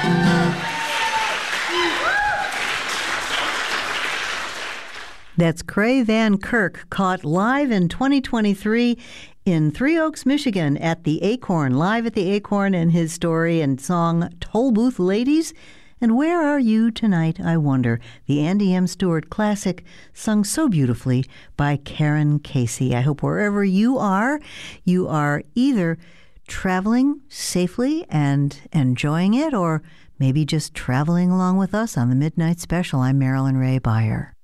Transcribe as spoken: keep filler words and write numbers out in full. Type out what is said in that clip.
That's Cray Van Kirk, caught live in twenty twenty-three in Three Oaks, Michigan at the Acorn, live at the Acorn, and his story and song Toll Booth Ladies. And Where Are You Tonight, I Wonder, the Andy M. Stewart classic, sung so beautifully by Karen Casey. I hope wherever you are, you are either traveling safely and enjoying it, or maybe just traveling along with us on the Midnight Special. I'm Marilyn Ray Beyer.